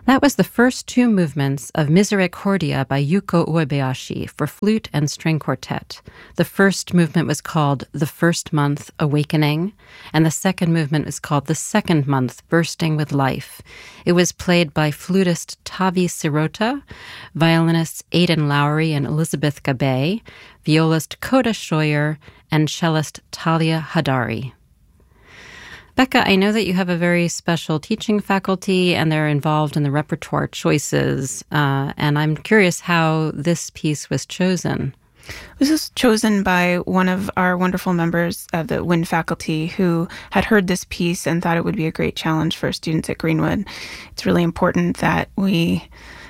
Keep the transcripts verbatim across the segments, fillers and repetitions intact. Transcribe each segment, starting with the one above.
That was the first two movements of Misericordia by Yuko Uebayashi for flute and string quartet. The first movement was called The First Month, Awakening, and the second movement was called The Second Month, Bursting with Life. It was played by flutist Tavi Sirota, violinists Aidan Lowry and Elizabeth Gabay, violist Coda Scheuer, and cellist Talia Hadari. Becca, I know that you have a very special teaching faculty and they're involved in the repertoire choices, uh, and I'm curious how this piece was chosen. This was chosen by one of our wonderful members of the W I N faculty who had heard this piece and thought it would be a great challenge for students at Greenwood. It's really important that we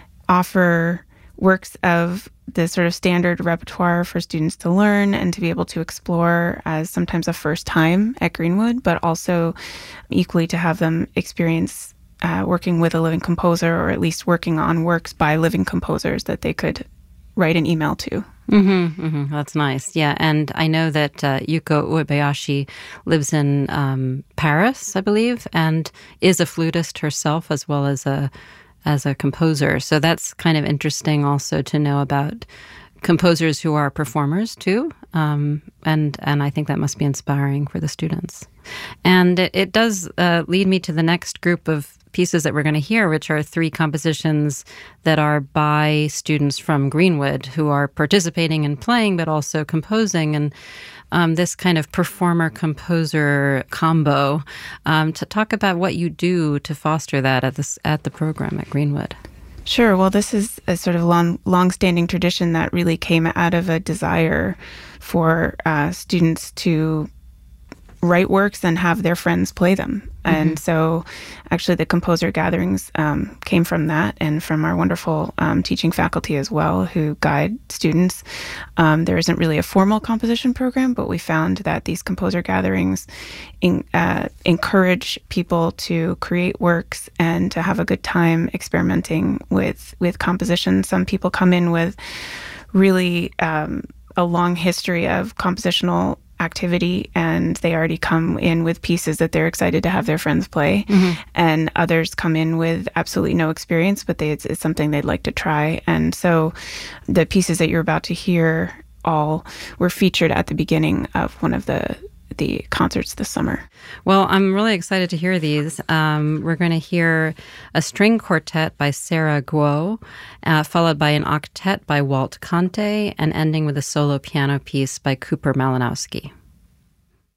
offer works of the sort of standard repertoire for students to learn and to be able to explore as sometimes a first time at Greenwood, but also equally to have them experience uh, working with a living composer, or at least working on works by living composers that they could write an email to. Mm-hmm, mm-hmm. That's nice. Yeah, and I know that uh, Yuko Uebayashi lives in um, Paris, I believe, and is a flutist herself as well as a as a composer. So that's kind of interesting also to know about composers who are performers too. Um, and, and I think that must be inspiring for the students. And it, it does uh, lead me to the next group of pieces that we're going to hear, which are three compositions that are by students from Greenwood who are participating and playing, but also composing. And um, this kind of performer-composer combo, um, to talk about what you do to foster that at this at the program at Greenwood. Sure. Well, this is a sort of long, long-standing tradition that really came out of a desire for uh, students to write works and have their friends play them. Mm-hmm. And so actually the composer gatherings um, came from that, and from our wonderful um, teaching faculty as well who guide students. Um, there isn't really a formal composition program, but we found that these composer gatherings in, uh, encourage people to create works and to have a good time experimenting with, with composition. Some people come in with really um, a long history of compositional activity, and they already come in with pieces that they're excited to have their friends play. Mm-hmm. And others come in with absolutely no experience, but they, it's, it's something they'd like to try. And so the pieces that you're about to hear all were featured at the beginning of one of the the concerts this summer. Well, I'm really excited to hear these. Um, we're going to hear a string quartet by Sarah Guo, uh, followed by an octet by Walt Conte, and ending with a solo piano piece by Cooper Malinowski.